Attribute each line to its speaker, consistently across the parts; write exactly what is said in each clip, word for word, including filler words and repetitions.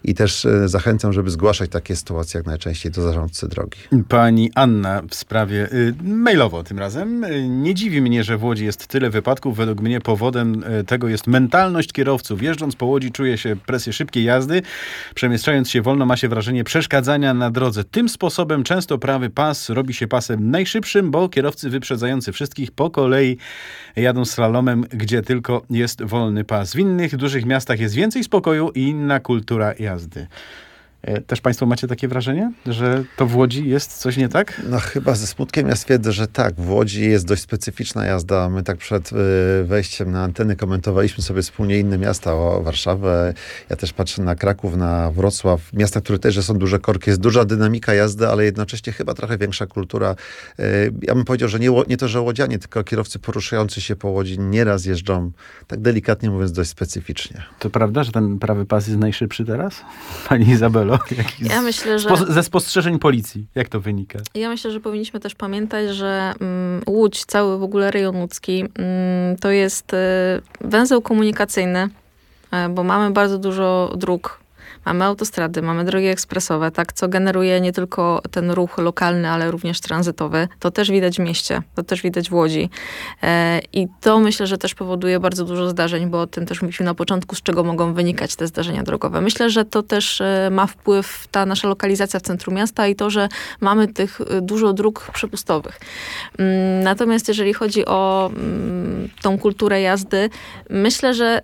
Speaker 1: i też e, zachęcam, żeby zgłaszać takie sytuacje jak najczęściej do zarządcy drogi.
Speaker 2: Pani Anna w sprawie, y, mailowo tym razem. Y, nie dziwi mnie, że w Łodzi jest tyle wypadków. Według mnie powodem y, tego jest mentalność kierowców. Jeżdżąc po Łodzi czuje się presję szybkiej jazdy. Przemieszczając się wolno ma się wrażenie przeszkadzania na drodze. Tym sposobem często prawy pas robi się pasem najszybszym, bo kierowcy wyprzedzający wszystkich po kolei jadą slalomem, gdzie tylko jest wolny pas. W innych dużych miastach jest więcej spokoju i inna kultura jazdy. Też państwo macie takie wrażenie, że to w Łodzi jest coś nie tak?
Speaker 1: No chyba ze smutkiem ja stwierdzę, że tak. W Łodzi jest dość specyficzna jazda. My tak przed y, wejściem na anteny komentowaliśmy sobie wspólnie inne miasta, o Warszawę. Ja też patrzę na Kraków, na Wrocław. Miasta, które też są duże korki. Jest duża dynamika jazdy, ale jednocześnie chyba trochę większa kultura. Y, ja bym powiedział, że nie, nie to, że łodzianie, tylko kierowcy poruszający się po Łodzi nieraz jeżdżą, tak delikatnie mówiąc, dość specyficznie.
Speaker 2: To prawda, że ten prawy pas jest najszybszy teraz? Pani Izabelo?
Speaker 3: Ja myślę, że...
Speaker 2: Spo- ze spostrzeżeń policji. Jak to wynika?
Speaker 3: Ja myślę, że powinniśmy też pamiętać, że mm, Łódź, cały w ogóle rejon łódzki, mm, to jest y, węzeł komunikacyjny, y, bo mamy bardzo dużo dróg. Mamy autostrady, mamy drogi ekspresowe, tak, co generuje nie tylko ten ruch lokalny, ale również tranzytowy. To też widać w mieście, to też widać w Łodzi. E, I to myślę, że też powoduje bardzo dużo zdarzeń, bo o tym też mówiliśmy na początku, z czego mogą wynikać te zdarzenia drogowe. Myślę, że to też e, ma wpływ ta nasza lokalizacja w centrum miasta i to, że mamy tych e, dużo dróg przepustowych. Mm, natomiast jeżeli chodzi o mm, tą kulturę jazdy, myślę, że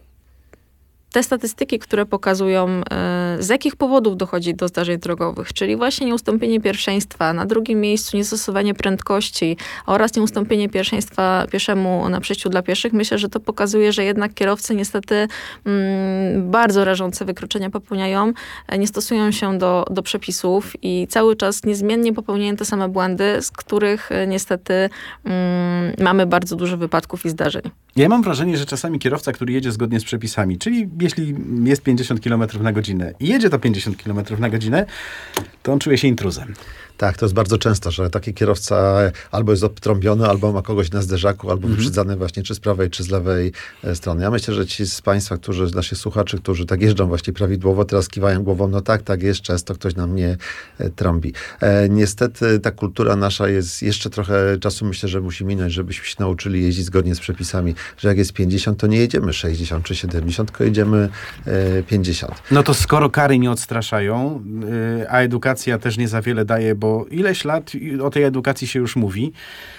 Speaker 3: te statystyki, które pokazują, z jakich powodów dochodzi do zdarzeń drogowych, czyli właśnie nieustąpienie pierwszeństwa, na drugim miejscu niestosowanie prędkości oraz nieustąpienie pierwszeństwa pieszemu na przejściu dla pieszych, myślę, że to pokazuje, że jednak kierowcy niestety mm, bardzo rażące wykroczenia popełniają, nie stosują się do, do przepisów i cały czas niezmiennie popełniają te same błędy, z których niestety mm, mamy bardzo dużo wypadków i zdarzeń.
Speaker 2: Ja mam wrażenie, że czasami kierowca, który jedzie zgodnie z przepisami, czyli jeśli jest pięćdziesiąt kilometrów na godzinę i jedzie to pięćdziesiąt kilometrów na godzinę, to on czuje się intruzem.
Speaker 1: Tak, to jest bardzo często, że taki kierowca albo jest obtrąbiony, albo ma kogoś na zderzaku, albo mhm. wyprzedzany właśnie czy z prawej, czy z lewej strony. Ja myślę, że ci z państwa, którzy, nasi słuchacze, którzy tak jeżdżą właśnie prawidłowo, teraz kiwają głową, no tak, tak jest, często ktoś na mnie trąbi. E, niestety ta kultura nasza jest, jeszcze trochę czasu myślę, że musi minąć, żebyśmy się nauczyli jeździć zgodnie z przepisami, że jak jest pięćdziesiąt, to nie jedziemy sześćdziesiąt czy siedemdziesiąt, tylko jedziemy e, pięćdziesiąt.
Speaker 2: No to skoro kary nie odstraszają, yy, a edukacja też nie za wiele daje, bo ileś lat o tej edukacji się już mówi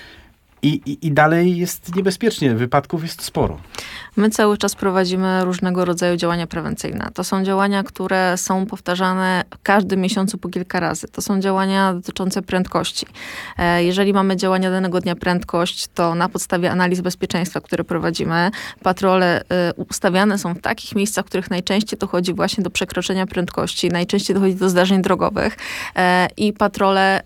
Speaker 2: i, i, i dalej jest niebezpiecznie, wypadków jest sporo.
Speaker 3: My cały czas prowadzimy różnego rodzaju działania prewencyjne. To są działania, które są powtarzane w każdym miesiącu po kilka razy. To są działania dotyczące prędkości. Jeżeli mamy działania danego dnia prędkość, to na podstawie analiz bezpieczeństwa, które prowadzimy, patrole ustawiane są w takich miejscach, w których najczęściej dochodzi właśnie do przekroczenia prędkości, najczęściej dochodzi do zdarzeń drogowych i patrole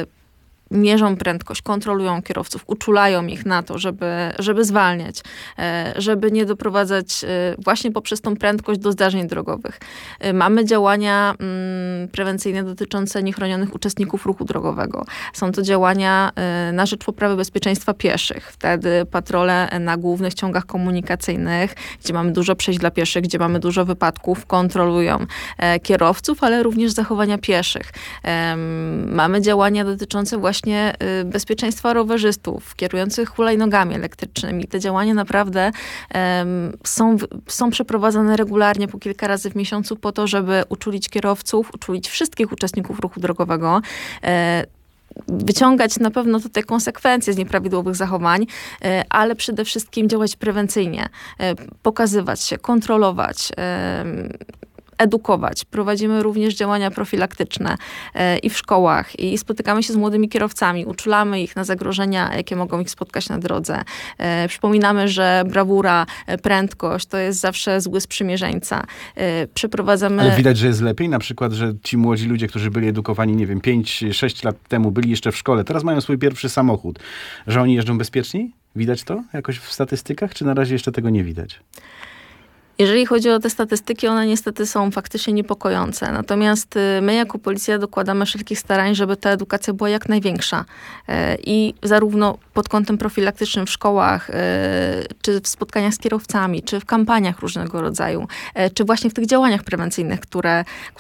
Speaker 3: mierzą prędkość, kontrolują kierowców, uczulają ich na to, żeby, żeby zwalniać, żeby nie doprowadzać właśnie poprzez tą prędkość do zdarzeń drogowych. Mamy działania prewencyjne dotyczące niechronionych uczestników ruchu drogowego. Są to działania na rzecz poprawy bezpieczeństwa pieszych. Wtedy patrole na głównych ciągach komunikacyjnych, gdzie mamy dużo przejść dla pieszych, gdzie mamy dużo wypadków, kontrolują kierowców, ale również zachowania pieszych. Mamy działania dotyczące właśnie bezpieczeństwa rowerzystów, kierujących hulajnogami elektrycznymi. Te działania naprawdę um, są, są przeprowadzane regularnie po kilka razy w miesiącu po to, żeby uczulić kierowców, uczulić wszystkich uczestników ruchu drogowego, e, wyciągać na pewno tutaj konsekwencje z nieprawidłowych zachowań, e, ale przede wszystkim działać prewencyjnie, e, pokazywać się, kontrolować, e, edukować. Prowadzimy również działania profilaktyczne e, i w szkołach, i spotykamy się z młodymi kierowcami, uczulamy ich na zagrożenia, jakie mogą ich spotkać na drodze. E, przypominamy, że brawura, e, prędkość to jest zawsze zły sprzymierzeńca. E, przeprowadzamy...
Speaker 2: Ale widać, że jest lepiej, na przykład, że ci młodzi ludzie, którzy byli edukowani, nie wiem, pięć sześć lat temu, byli jeszcze w szkole, teraz mają swój pierwszy samochód, że oni jeżdżą bezpieczniej? Widać to jakoś w statystykach, czy na razie jeszcze tego nie widać?
Speaker 3: Jeżeli chodzi o te statystyki, one niestety są faktycznie niepokojące. Natomiast my jako policja dokładamy wszelkich starań, żeby ta edukacja była jak największa. I zarówno pod kątem profilaktycznym w szkołach, czy w spotkaniach z kierowcami, czy w kampaniach różnego rodzaju, czy właśnie w tych działaniach prewencyjnych, które,